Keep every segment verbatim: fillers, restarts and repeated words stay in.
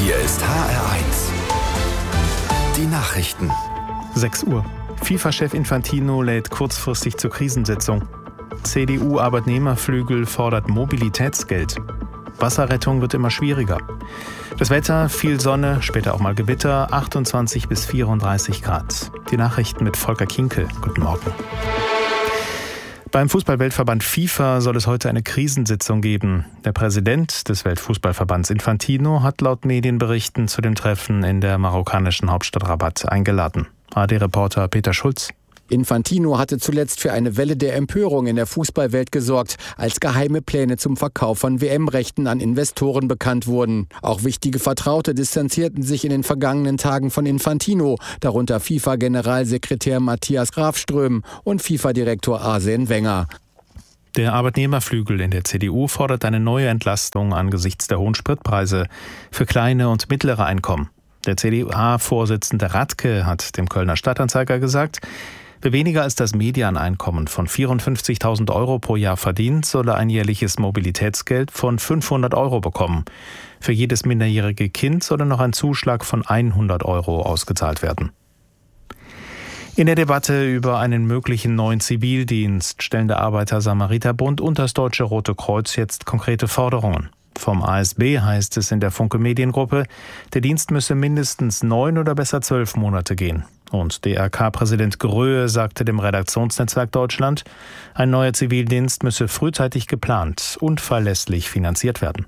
Hier ist H R eins. Die Nachrichten. sechs Uhr. FIFA-Chef Infantino lädt kurzfristig zur Krisensitzung. C D U-Arbeitnehmerflügel fordert Mobilitätsgeld. Wasserrettung wird immer schwieriger. Das Wetter, viel Sonne, später auch mal Gewitter, achtundzwanzig bis vierunddreißig Grad. Die Nachrichten mit Volker Kinkel. Guten Morgen. Beim Fußballweltverband FIFA soll es heute eine Krisensitzung geben. Der Präsident des Weltfußballverbands Infantino hat laut Medienberichten zu dem Treffen in der marokkanischen Hauptstadt Rabat eingeladen. A D-Reporter Peter Schulz. Infantino hatte zuletzt für eine Welle der Empörung in der Fußballwelt gesorgt, als geheime Pläne zum Verkauf von W M-Rechten an Investoren bekannt wurden. Auch wichtige Vertraute distanzierten sich in den vergangenen Tagen von Infantino, darunter FIFA-Generalsekretär Matthias Grafström und FIFA-Direktor Arsene Wenger. Der Arbeitnehmerflügel in der C D U fordert eine neue Entlastung angesichts der hohen Spritpreise für kleine und mittlere Einkommen. Der C D U-Vorsitzende Radke hat dem Kölner Stadtanzeiger gesagt, wer weniger als das Medianeinkommen von vierundfünfzigtausend Euro pro Jahr verdient, solle ein jährliches Mobilitätsgeld von fünfhundert Euro bekommen. Für jedes minderjährige Kind solle noch ein Zuschlag von hundert Euro ausgezahlt werden. In der Debatte über einen möglichen neuen Zivildienst stellen der Arbeiter-Samariter-Bund und das Deutsche Rote Kreuz jetzt konkrete Forderungen. Vom A S B heißt es in der Funke Mediengruppe, der Dienst müsse mindestens neun oder besser zwölf Monate gehen. Und D R K-Präsident Gröhe sagte dem Redaktionsnetzwerk Deutschland, ein neuer Zivildienst müsse frühzeitig geplant und verlässlich finanziert werden.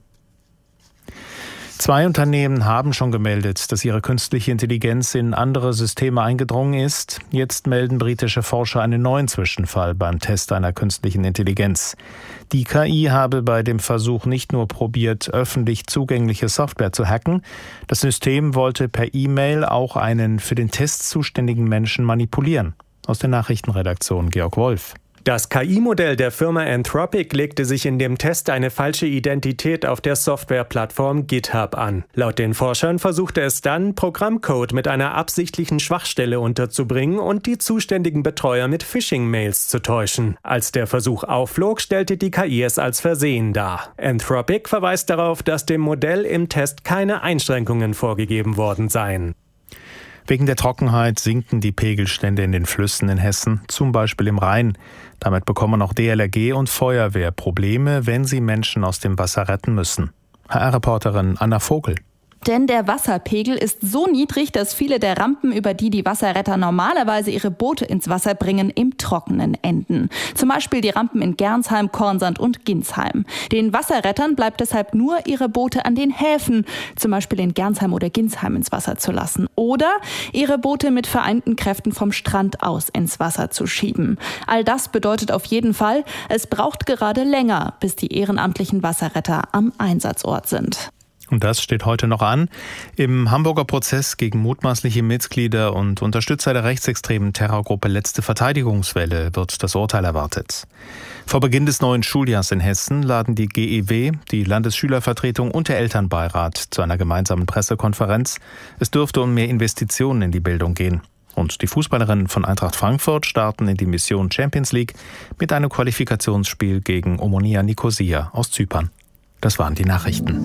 Zwei Unternehmen haben schon gemeldet, dass ihre künstliche Intelligenz in andere Systeme eingedrungen ist. Jetzt melden britische Forscher einen neuen Zwischenfall beim Test einer künstlichen Intelligenz. Die K I habe bei dem Versuch nicht nur probiert, öffentlich zugängliche Software zu hacken. Das System wollte per E-Mail auch einen für den Test zuständigen Menschen manipulieren. Aus der Nachrichtenredaktion Georg Wolf. Das K I-Modell der Firma Anthropic legte sich in dem Test eine falsche Identität auf der Softwareplattform GitHub an. Laut den Forschern versuchte es dann, Programmcode mit einer absichtlichen Schwachstelle unterzubringen und die zuständigen Betreuer mit Phishing-Mails zu täuschen. Als der Versuch aufflog, stellte die K I es als Versehen dar. Anthropic verweist darauf, dass dem Modell im Test keine Einschränkungen vorgegeben worden seien. Wegen der Trockenheit sinken die Pegelstände in den Flüssen in Hessen, zum Beispiel im Rhein. Damit bekommen auch D L R G und Feuerwehr Probleme, wenn sie Menschen aus dem Wasser retten müssen. H R-Reporterin Anna Vogel. Denn der Wasserpegel ist so niedrig, dass viele der Rampen, über die die Wasserretter normalerweise ihre Boote ins Wasser bringen, im Trockenen enden. Zum Beispiel die Rampen in Gernsheim, Kornsand und Ginsheim. Den Wasserrettern bleibt deshalb nur, ihre Boote an den Häfen, zum Beispiel in Gernsheim oder Ginsheim, ins Wasser zu lassen. Oder ihre Boote mit vereinten Kräften vom Strand aus ins Wasser zu schieben. All das bedeutet auf jeden Fall, es braucht gerade länger, bis die ehrenamtlichen Wasserretter am Einsatzort sind. Und das steht heute noch an. Im Hamburger Prozess gegen mutmaßliche Mitglieder und Unterstützer der rechtsextremen Terrorgruppe Letzte Verteidigungswelle wird das Urteil erwartet. Vor Beginn des neuen Schuljahrs in Hessen laden die G E W, die Landesschülervertretung und der Elternbeirat zu einer gemeinsamen Pressekonferenz. Es dürfte um mehr Investitionen in die Bildung gehen. Und die Fußballerinnen von Eintracht Frankfurt starten in die Mission Champions League mit einem Qualifikationsspiel gegen Omonia Nikosia aus Zypern. Das waren die Nachrichten.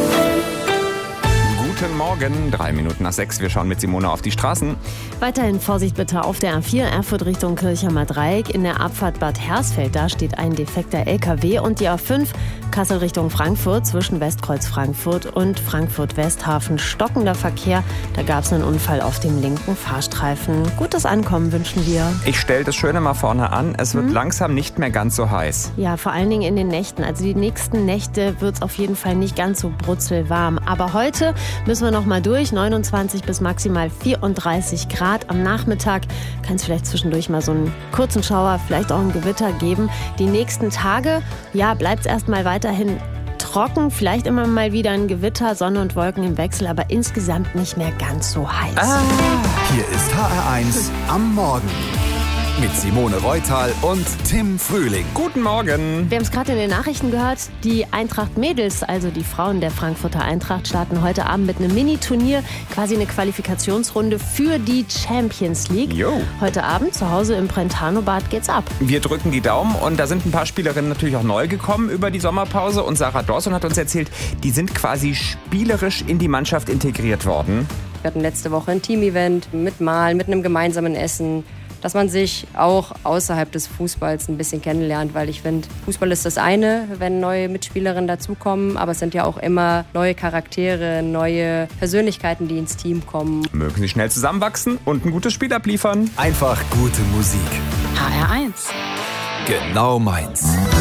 Guten Morgen, drei Minuten nach sechs. Wir schauen mit Simone auf die Straßen. Weiterhin Vorsicht bitte auf der A vier, Erfurt Richtung Kirchheimer Dreieck. In der Abfahrt Bad Hersfeld, da steht ein defekter L K W. Und die A fünf, Kassel Richtung Frankfurt, zwischen Westkreuz Frankfurt und Frankfurt-Westhafen. Stockender Verkehr, da gab es einen Unfall auf dem linken Fahrstreifen. Gutes Ankommen wünschen wir. Ich stelle das Schöne mal vorne an, es wird hm? langsam nicht mehr ganz so heiß. Ja, vor allen Dingen in den Nächten. Also die nächsten Nächte wird es auf jeden Fall nicht ganz so brutzelwarm. Aber heute müssen wir noch mal durch. neunundzwanzig bis maximal vierunddreißig Grad. Am Nachmittag kann es vielleicht zwischendurch mal so einen kurzen Schauer, vielleicht auch ein Gewitter geben. Die nächsten Tage, ja, bleibt es erstmal weiterhin trocken. Vielleicht immer mal wieder ein Gewitter, Sonne und Wolken im Wechsel, aber insgesamt nicht mehr ganz so heiß. Ah. Hier ist H R eins am Morgen. mit Simone Reutal und Tim Frühling. Guten Morgen. Wir haben es gerade in den Nachrichten gehört, die Eintracht-Mädels, also die Frauen der Frankfurter Eintracht, starten heute Abend mit einem Mini-Turnier, quasi eine Qualifikationsrunde für die Champions League. Jo. Heute Abend zu Hause im Brentano-Bad geht's ab. Wir drücken die Daumen und da sind ein paar Spielerinnen natürlich auch neu gekommen über die Sommerpause und Sarah Dawson hat uns erzählt, die sind quasi spielerisch in die Mannschaft integriert worden. Wir hatten letzte Woche ein Team-Event mit Malen, mit einem gemeinsamen Essen, dass man sich auch außerhalb des Fußballs ein bisschen kennenlernt, weil ich finde, Fußball ist das eine, wenn neue Mitspielerinnen dazukommen, aber es sind ja auch immer neue Charaktere, neue Persönlichkeiten, die ins Team kommen. Mögen sie schnell zusammenwachsen und ein gutes Spiel abliefern. Einfach gute Musik. H R eins. Genau meins.